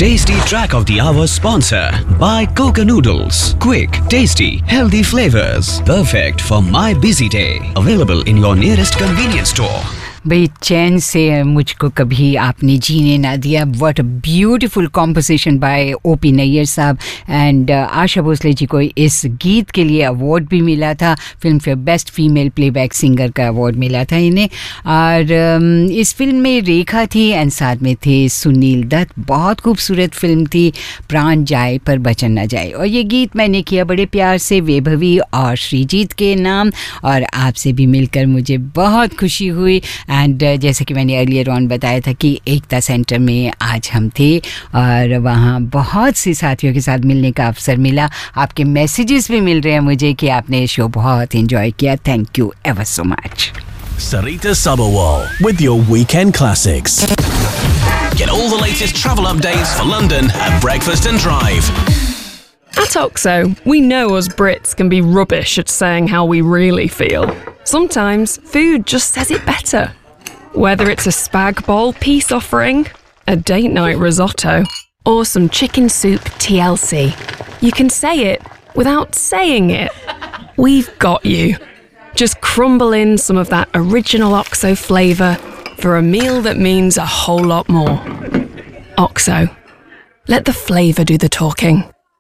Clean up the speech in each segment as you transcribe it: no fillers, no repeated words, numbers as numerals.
Tasty Track of the Hour sponsor by Coca Noodles. Quick, tasty, healthy flavors. Perfect for my busy day. Available in your nearest convenience store. भाई चैन से मुझको कभी आपने जीने ना दिया. What a beautiful composition bye OP Nayyar साहब. And Asha Bhosle ji को इस गीत के लिए अवार्ड भी मिला था. Film fair best female playback singer का अवार्ड मिला था इन्हें. और इस फिल्म में रेखा थी एंड साथ में थे सुनील दत्त. बहुत खूबसूरत फिल्म थी. प्राण जाए पर बचन न जाए. और ये गीत मैंने किया बड़े प्यार से वैभवी और श्रीजीत के नाम. और आपसे भी मिलकर मुझे बहुत खुशी हुई. एंड जैसे कि मैंने अर्लियर ऑन बताया था कि एकता सेंटर में आज हम थे और वहाँ बहुत से साथियों के साथ मिलने का अवसर मिला. आपके मैसेजेस भी मिल रहे हैं मुझे कि आपने शो बहुत एंजॉय किया. Thank you ever so much. Sarita Sabharwal with your weekend classics. Get all the latest travel updates for London at Breakfast and Drive. At OXO, we know us Brits can be rubbish at saying how we really feel. Sometimes food just says it better. Whether it's a spag bowl peace offering, a date night risotto, or some chicken soup TLC, you can say it without saying it. We've got you. Just crumble in some of that original OXO flavour for a meal that means a whole lot more. OXO. Let the flavour do the talking.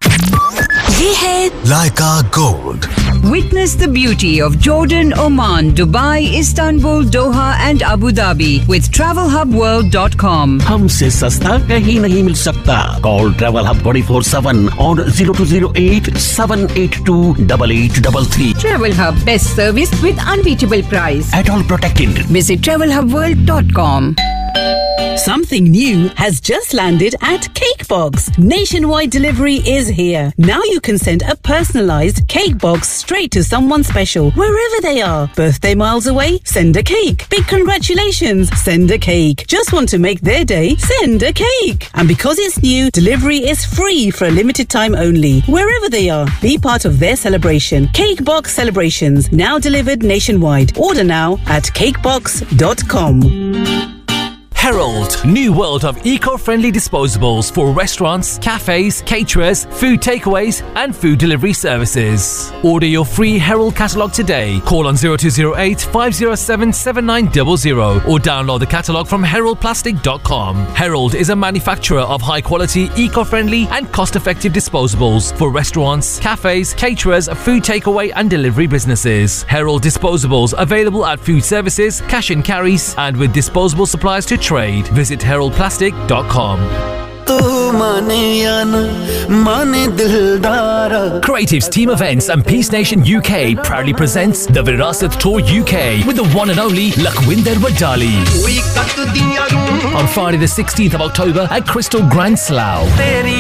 ये है Leica Gold. Witness the beauty of Jordan, Oman, Dubai, Istanbul, Doha and Abu Dhabi with TravelHubWorld.com. हमसे सस्ता कहीं नहीं मिल सकता. Call Travel Hub 24/7 on 0208 782 8833. Travel Hub, best service with unbeatable price. At all protected. Visit TravelHubWorld.com. Something new has just landed at Cakebox. Nationwide delivery is here. Now you can send a personalized cake box straight to someone special, wherever they are. Birthday miles away? Send a cake. Big congratulations? Send a cake. Just want to make their day? Send a cake. And because it's new, delivery is free for a limited time only. Wherever they are, be part of their celebration. Cakebox Celebrations, now delivered nationwide. Order now at cakebox.com. Herald, new world of eco-friendly disposables for restaurants, cafes, caterers, food takeaways and food delivery services. Order your free Herald catalogue today. Call on 0208 507 7900 or download the catalogue from heraldplastic.com. Herald is a manufacturer of high-quality, eco-friendly and cost-effective disposables for restaurants, cafes, caterers, food takeaway and delivery businesses. Herald disposables available at food services, cash and carries and with disposable supplies to trade. Visit heraldplastic.com. Creatives Team Events and Peace Nation UK proudly presents the Virasat Tour UK with the one and only Lakhwinder Wadali. On Friday the 16th of October at Crystal Grand Slough.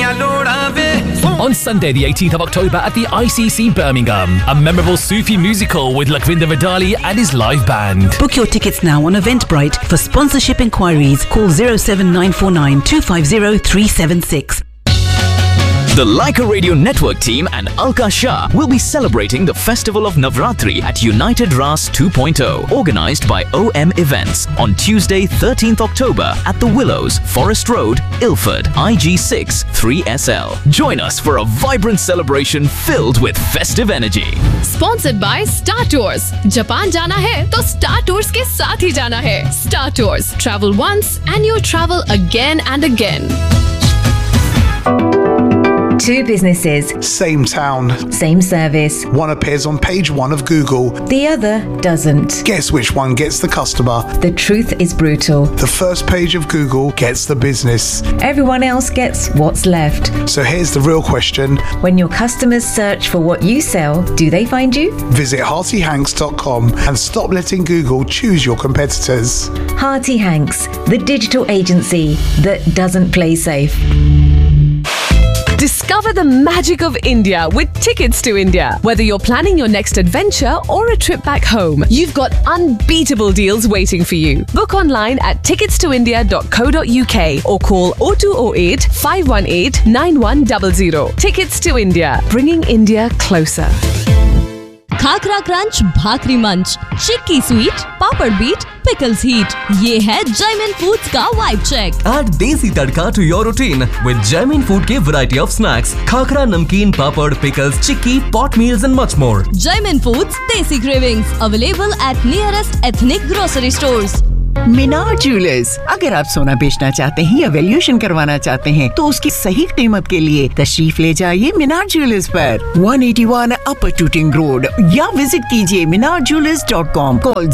On Sunday the 18th of October at the ICC Birmingham. A memorable Sufi musical with Lakhwinder Wadali and his live band. Book your tickets now on Eventbrite. For sponsorship inquiries, call 07949 250 376. The Leica Radio Network team and Alka Shah will be celebrating the Festival of Navratri at United Ras 2.0, organized by OM Events on Tuesday 13th October at the Willows, Forest Road, Ilford, IG6 3SL. Join us for a vibrant celebration filled with festive energy. Sponsored by Star Tours. Japan जाना है तो Star Tours के साथ ही जाना है. Star Tours. Travel once and you travel again and again. Two businesses. Same town. Same service. One appears on page 1 of Google. The other doesn't. Guess which one gets the customer? The truth is brutal. The first page of Google gets the business. Everyone else gets what's left. So here's the real question. When your customers search for what you sell, do they find you? Visit HeartyHanks.com and stop letting Google choose your competitors. Hearty Hanks, the digital agency that doesn't play safe. Discover the magic of India with Tickets to India. Whether you're planning your next adventure or a trip back home, you've got unbeatable deals waiting for you. Book online at ticketstoindia.co.uk or call 0208 518 9100. Tickets to India, bringing India closer. Khakhra crunch भाकरी मंच, चिक्की sweet, पापड़ beat, pickles heat. ये है Jaimin Foods का vibe check. Add desi tadka to your routine with Jaimin Food के variety of snacks, khakra, namkeen, papad, pickles, chikki, pot meals and much more. Jaimin Foods Desi Cravings available at nearest ethnic grocery stores. Minar jewellers, अगर आप सोना बेचना चाहते हैं या valuation करवाना चाहते हैं तो उसकी सही कीमत के लिए तशरीफ ले जाइए मीनार ज्वेलर्स पर 181 अपर टूटिंग रोड या विजिट कीजिए minarjewelers.com. Call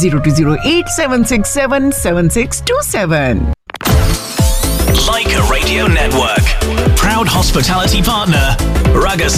0208-767-7627. Like a Radio Network. Proud hospitality partner, Raga